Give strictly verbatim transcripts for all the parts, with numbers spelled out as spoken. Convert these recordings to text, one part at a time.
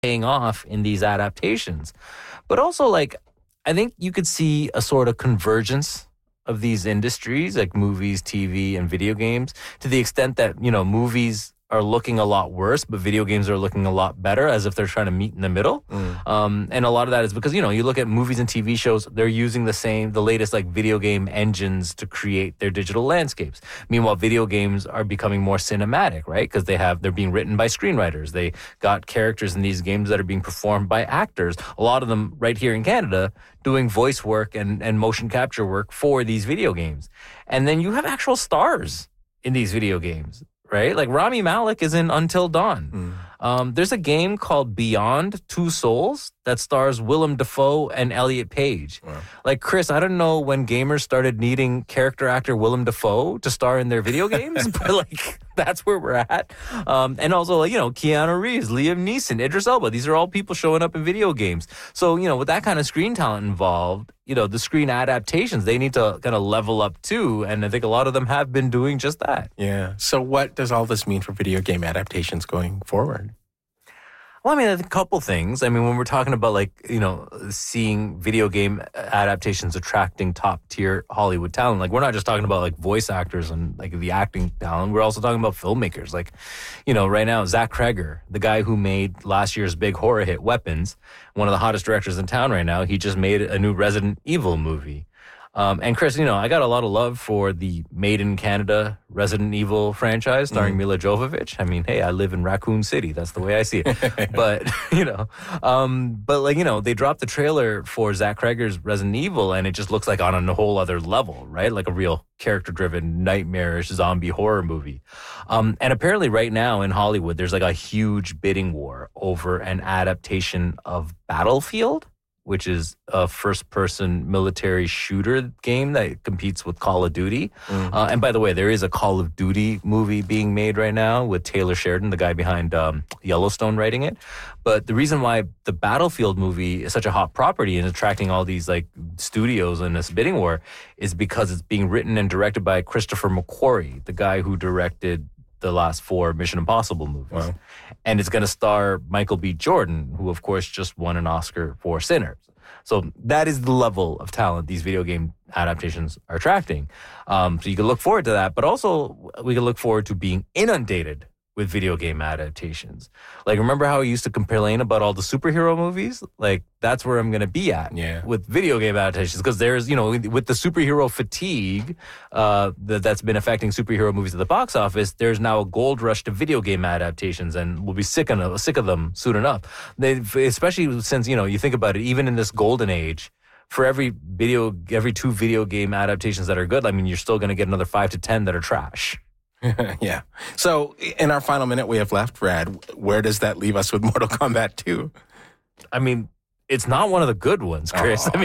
paying off in these adaptations. But also, like, I think you could see a sort of convergence of these industries, like movies, T V, and video games, to the extent that, you know, movies are looking a lot worse, but video games are looking a lot better, as if they're trying to meet in the middle. Mm. Um, and a lot of that is because, you know, you look at movies and T V shows, they're using the same, the latest like video game engines to create their digital landscapes. Meanwhile, video games are becoming more cinematic, right? Because they have, they're being written by screenwriters. They got characters in these games that are being performed by actors. A lot of them right here in Canada doing voice work and, and motion capture work for these video games. And then you have actual stars in these video games. Right? Like Rami Malek is in Until Dawn. Mm. Um, there's a game called Beyond Two Souls that stars Willem Dafoe and Elliot Page. Wow. Like, Chris, I don't know when gamers started needing character actor Willem Dafoe to star in their video games, but like, that's where we're at. Um, and also, like, you know, Keanu Reeves, Liam Neeson, Idris Elba. These are all people showing up in video games. So, you know, with that kind of screen talent involved, you know, the screen adaptations, they need to kind of level up too. And I think a lot of them have been doing just that. Yeah. So what does all this mean for video game adaptations going forward? Well, I mean, a couple things. I mean, when we're talking about, like, you know, seeing video game adaptations attracting top-tier Hollywood talent, like, we're not just talking about, like, voice actors and, like, the acting talent. We're also talking about filmmakers. Like, you know, right now, Zach Kreger, the guy who made last year's big horror hit, Weapons, one of the hottest directors in town right now, he just made a new Resident Evil movie. Um, and Chris, you know, I got a lot of love for the Made in Canada Resident Evil franchise starring mm. Mila Jovovich. I mean, hey, I live in Raccoon City. That's the way I see it. But, you know, um, but like, you know, they dropped the trailer for Zach Kreger's Resident Evil and it just looks like on a whole other level, right? Like a real character-driven, nightmarish zombie horror movie. Um, and apparently right now in Hollywood, there's like a huge bidding war over an adaptation of Battlefield, which is a first-person military shooter game that competes with Call of Duty. Mm. Uh, and by the way, there is a Call of Duty movie being made right now with Taylor Sheridan, the guy behind um, Yellowstone, writing it. But the reason why the Battlefield movie is such a hot property and attracting all these like studios in this bidding war is because it's being written and directed by Christopher McQuarrie, the guy who directed the last four Mission Impossible movies. Wow. And it's going to star Michael B. Jordan, who, of course, just won an Oscar for Sinners. So that is the level of talent these video game adaptations are attracting. Um, so you can look forward to that. But also, we can look forward to being inundated with video game adaptations. Like, remember how we used to complain about all the superhero movies? Like, that's where I'm going to be at yeah. with video game adaptations. Because there's, you know, with the superhero fatigue uh, that, that's been affecting superhero movies at the box office, there's now a gold rush to video game adaptations, and we'll be sick of, sick of them soon enough. They, especially since, you know, you think about it, even in this golden age, for every video, every two video game adaptations that are good, I mean, you're still going to get another five to ten that are trash. Yeah. So in our final minute we have left, Brad, where does that leave us with Mortal Kombat two? I mean, it's not one of the good ones, Chris. I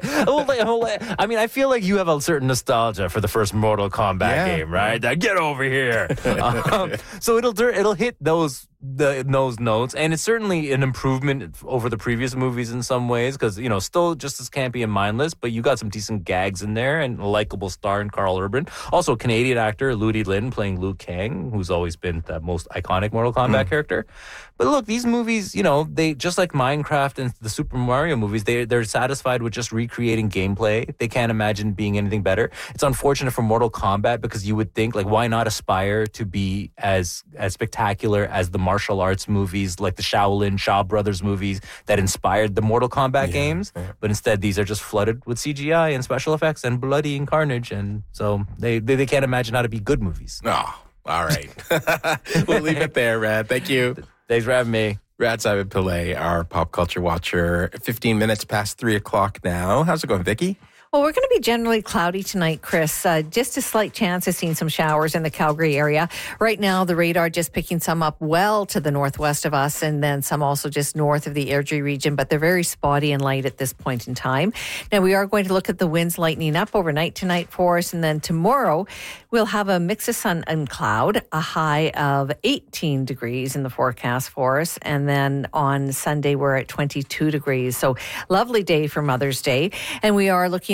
mean, I mean, I feel like you have a certain nostalgia for the first Mortal Kombat yeah. game, right? That, get over here. um, so it'll it'll hit those the those notes, and it's certainly an improvement over the previous movies in some ways, because, you know, still just as campy and mindless, but you got some decent gags in there and a likable star in Carl Urban. Also, a Canadian actor, Ludi Lin, playing Liu Kang, who's always been the most iconic Mortal Kombat mm. character. But look, these movies, you know, they just like Minecraft and the Super Mario movies, they, they're satisfied with just recreating gameplay. They can't imagine being anything better. It's unfortunate for Mortal Kombat because you would think, like, why not aspire to be as as spectacular as the martial arts movies, like the Shaolin Shaw Brothers movies that inspired the Mortal Kombat yeah, games. Yeah. But instead, these are just flooded with C G I and special effects and bloody and carnage. And so they, they, they can't imagine how to be good movies. Oh, all right. We'll leave it there, Rad. Thank you. Thanks for having me. Rad Simon Pillay, our pop culture watcher. fifteen minutes past three o'clock now. How's it going, Vicki? Well, we're going to be generally cloudy tonight, Chris. Uh, just a slight chance of seeing some showers in the Calgary area. Right now, the radar just picking some up well to the northwest of us, and then some also just north of the Airdrie region, but they're very spotty and light at this point in time. Now, we are going to look at the winds lightening up overnight tonight for us, and then tomorrow we'll have a mix of sun and cloud, a high of eighteen degrees in the forecast for us, and then on Sunday we're at twenty-two degrees. So, lovely day for Mother's Day, and we are looking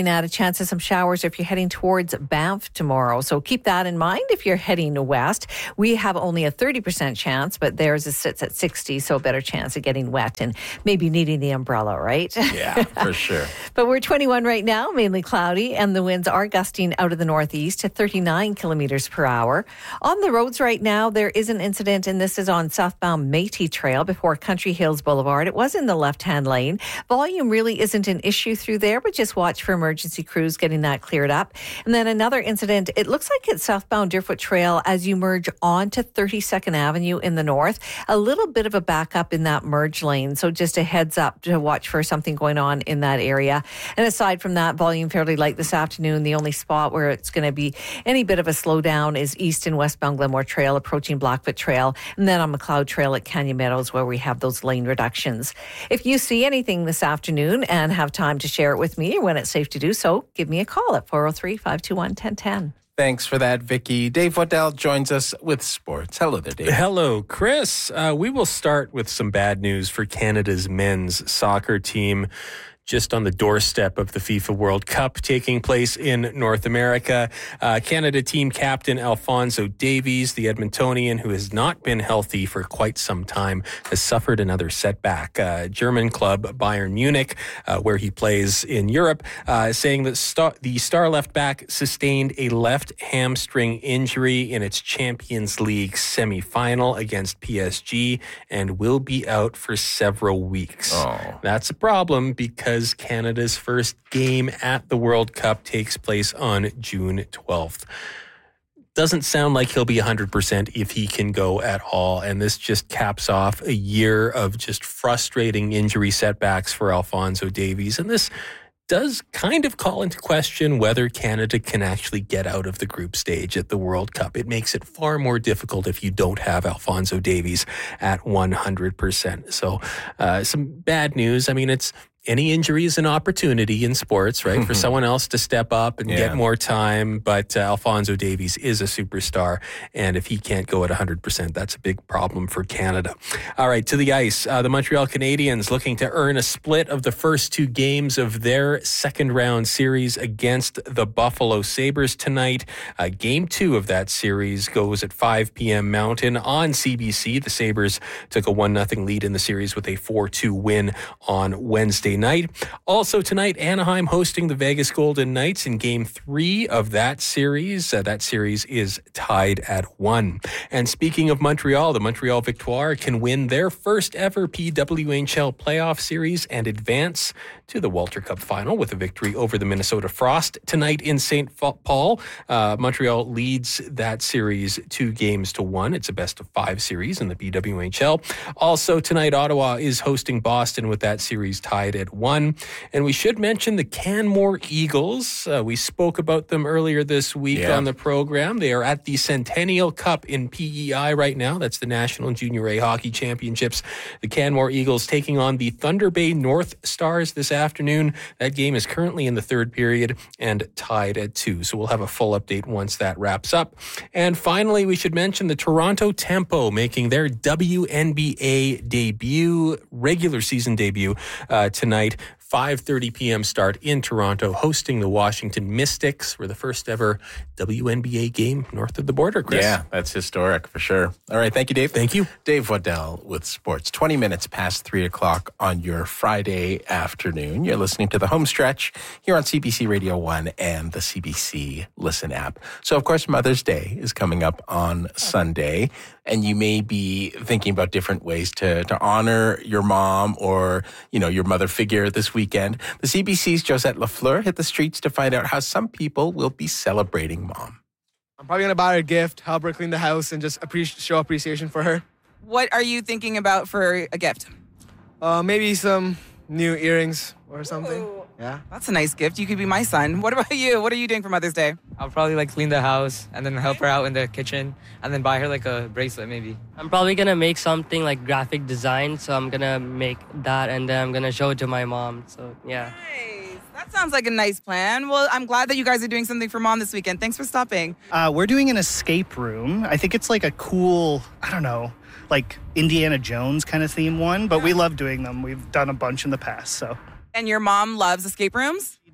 looking at a chance of some showers if you're heading towards Banff tomorrow. So keep that in mind if you're heading west. We have only a thirty percent chance, but theirs is, sits at sixty, so a better chance of getting wet and maybe needing the umbrella, right? Yeah, for sure. But we're twenty-one right now, mainly cloudy, and the winds are gusting out of the northeast to thirty-nine kilometers per hour. On the roads right now, there is an incident, and this is on southbound Métis Trail before Country Hills Boulevard. It was in the left-hand lane. Volume really isn't an issue through there, but just watch for emergency crews getting that cleared up. And then another incident, it looks like it's southbound Deerfoot Trail as you merge onto thirty-second Avenue in the north. A little bit of a backup in that merge lane, so just a heads up to watch for something going on in that area. And aside from that, volume fairly light this afternoon. The only spot where it's going to be any bit of a slowdown is east and westbound Glenmore Trail approaching Blackfoot Trail, and then on McLeod Trail at Canyon Meadows where we have those lane reductions. If you see anything this afternoon and have time to share it with me or when it's safe to do so, give me a call at four oh three, five two one, one oh one oh. Thanks for that, Vicky. Dave Waddell joins us with sports. Hello there, Dave. Hello, Chris. Uh, we will start with some bad news for Canada's men's soccer team. Just on the doorstep of the FIFA World Cup taking place in North America. Uh, Canada team captain Alphonso Davies, the Edmontonian, who has not been healthy for quite some time, has suffered another setback. Uh, German club Bayern Munich, uh, where he plays in Europe, uh, saying that star- the star left back sustained a left hamstring injury in its Champions League semifinal against P S G and will be out for several weeks. Oh. That's a problem because Canada's first game at the World Cup takes place on June twelfth. Doesn't sound like he'll be one hundred percent if he can go at all. And this just caps off a year of just frustrating injury setbacks for Alphonso Davies. And this does kind of call into question whether Canada can actually get out of the group stage at the World Cup. It makes it far more difficult if you don't have Alphonso Davies at one hundred percent. So uh, some bad news. I mean, it's any injury is an opportunity in sports, right? For someone else to step up and yeah. get more time. But uh, Alphonso Davies is a superstar. And if he can't go at one hundred percent, that's a big problem for Canada. All right, to the ice. Uh, the Montreal Canadiens looking to earn a split of the first two games of their second round series against the Buffalo Sabres tonight. Uh, game two of that series goes at five p.m. Mountain on C B C. The Sabres took a one nothing lead in the series with a four two win on Wednesday night. Also tonight, Anaheim hosting the Vegas Golden Knights in game three of that series. Uh, that series is tied at one. And speaking of Montreal, the Montreal Victoire can win their first ever P W H L playoff series and advance to the Walter Cup final with a victory over the Minnesota Frost tonight in Saint Paul. Uh, Montreal leads that series two games to one. It's a best of five series in the P W H L. Also tonight, Ottawa is hosting Boston with that series tied at one. And we should mention the Canmore Eagles. Uh, we spoke about them earlier this week yeah. on the program. They are at the Centennial Cup in P E I right now. That's the National Junior A Hockey Championships. The Canmore Eagles taking on the Thunder Bay North Stars this afternoon. That game is currently in the third period and tied at two. So we'll have a full update once that wraps up. And finally, we should mention the Toronto Tempo making their W N B A debut, regular season debut uh, tonight. five thirty p.m. start in Toronto, hosting the Washington Mystics for the first ever W N B A game north of the border, Chris. Yeah, that's historic for sure. All right, thank you, Dave. Thank you. Dave Waddell with sports. twenty minutes past three o'clock on your Friday afternoon. You're listening to The Home Stretch here on C B C Radio one and the C B C Listen app. So, of course, Mother's Day is coming up on Sunday, and you may be thinking about different ways to, to honor your mom or, you know, your mother figure this weekend. The C B C's Josette Lafleur hit the streets to find out how some people will be celebrating mom. I'm probably going to buy her a gift, help her clean the house, and just appreci- show appreciation for her. What are you thinking about for a gift? Uh, maybe some new earrings or something. Ooh. Yeah. That's a nice gift. You could be my son. What about you? What are you doing for Mother's Day? I'll probably like clean the house and then help her out in the kitchen and then buy her like a bracelet maybe. I'm probably going to make something like graphic design. So I'm going to make that and then I'm going to show it to my mom. So yeah. Nice. That sounds like a nice plan. Well, I'm glad that you guys are doing something for mom this weekend. Thanks for stopping. Uh, we're doing an escape room. I think it's like a cool, I don't know, like Indiana Jones kind of theme one, but we love doing them. We've done a bunch in the past, so. And your mom loves escape rooms?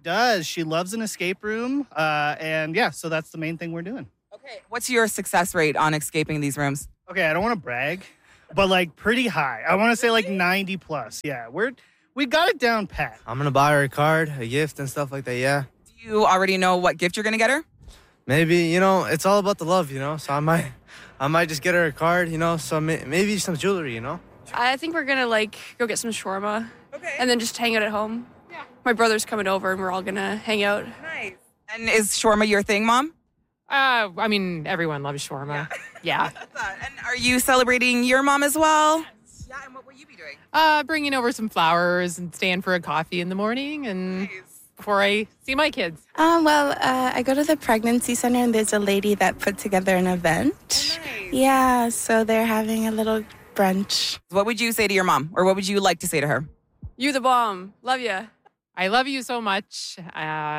It does. She loves an escape room. Uh, and yeah, so that's the main thing we're doing. Okay. What's your success rate on escaping these rooms? Okay, I don't want to brag, but like pretty high. I want to say like ninety plus. Yeah, we're we got it down pat. I'm gonna buy her a card, a gift, and stuff like that. Yeah. Do you already know what gift you're gonna get her? Maybe, you know, it's all about the love, you know. So I might, I might just get her a card, you know. So maybe some jewelry, you know. I think we're gonna like go get some shawarma. Okay. And then just hang out at home. Yeah. My brother's coming over, and we're all gonna hang out. Nice. And is shawarma your thing, Mom? Uh, I mean, everyone loves shawarma. Yeah. yeah. And are you celebrating your mom as well? Yes. Yeah. And what will you be doing? Uh, bringing over some flowers and staying for a coffee in the morning, and nice. Before I see my kids. Um, well, uh, I go to the pregnancy center, and there's a lady that put together an event. Oh, nice. Yeah. So they're having a little brunch. What would you say to your mom, or what would you like to say to her? You the bomb. Love ya. I love you so much. Uh,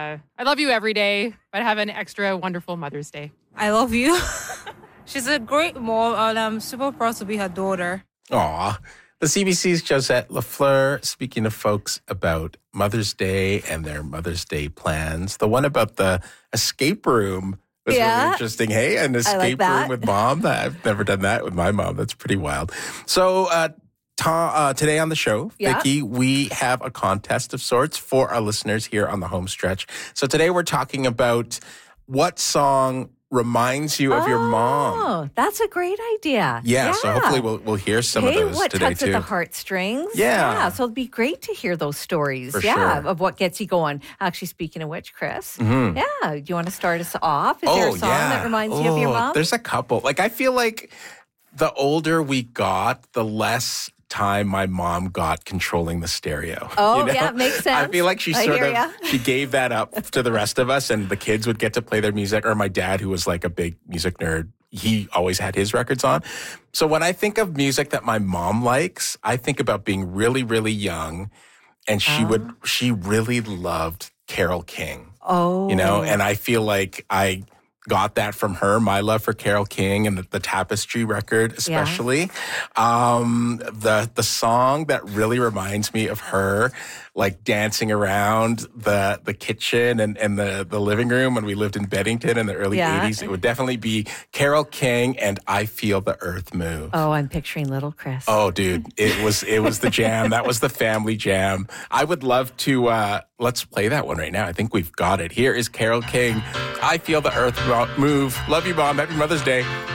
I love you every day, but have an extra wonderful Mother's Day. I love you. She's a great mom, and I'm super proud to be her daughter. Aw. The C B C's Josette Lafleur speaking to folks about Mother's Day and their Mother's Day plans. The one about the escape room was Yeah. really interesting. Hey, an escape like that. room with mom. I've never done that with my mom. That's pretty wild. So, uh, Ta- uh, today on the show, Yeah. Vicki, we have a contest of sorts for our listeners here on the home stretch. So today we're talking about what song reminds you of your mom. Oh, that's a great idea. Yeah, so hopefully we'll we'll hear some hey, of those what today tugs too. at the heartstrings? Yeah. So it'd be great to hear those stories. For yeah, sure. of what gets you going. Actually, speaking of which, Chris, Mhm. yeah, do you want to start us off? Is there a song that reminds you of your Oh, mom? There's a couple. Like I feel like the older we got, the less time my mom got controlling the stereo. Oh, you know? yeah, makes sense. I feel like she I sort hear of ya. she gave that up to the rest of us, and the kids would get to play their music. Or my dad, who was like a big music nerd, he always had his records on. So when I think of music that my mom likes, I think about being really, really young, and she Oh. would she really loved Carole King. Oh, You know, and I feel like I got that from her, my love for Carole King and the, the Tapestry record especially. Um, the the song that really reminds me of her, like dancing around the the kitchen and, and the, the living room when we lived in Bennington in the early Yeah. eighties, it would definitely be Carole King and I Feel the Earth Move. Oh, I'm picturing little Chris. Oh, dude, it was it was the jam. That was the family jam. I would love to. Uh, let's play that one right now. I think we've got it. Here is Carole King. I Feel the Earth Move. Love you, Mom. Happy Mother's Day.